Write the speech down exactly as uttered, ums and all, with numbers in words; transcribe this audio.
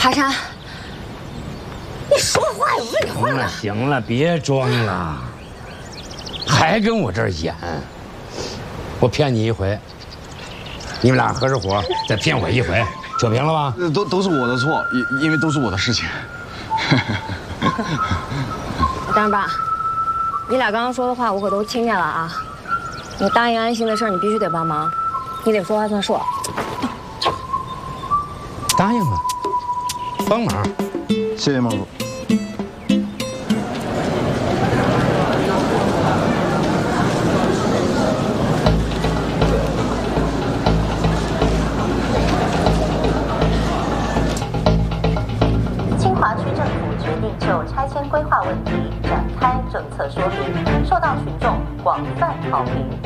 爬山，你说话有问题行了行了，别装了，还跟我这儿演。我骗你一回，你们俩合着伙再骗我一回，扯平了吧？ 都都是我的错，因因为都是我的事情。 大人爸，你俩刚刚说的话我可都听见了啊！你答应安心的事儿，你必须得帮忙，你得说话算数。 答应了，帮忙。 谢谢孟主。 清华区政府决定就拆迁规划问题展开政策说明，受到群众广泛好评。